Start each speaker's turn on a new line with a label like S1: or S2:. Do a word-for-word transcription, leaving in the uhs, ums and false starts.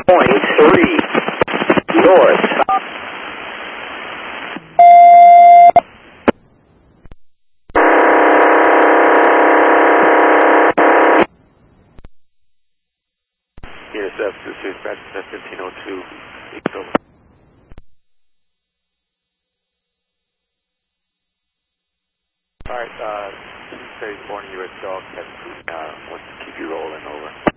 S1: point three north.
S2: Here's F two two, Brexit fifteen oh two, east over. Alright, uh, two thirty-four in U S Dog, uh, wants to keep you rolling over.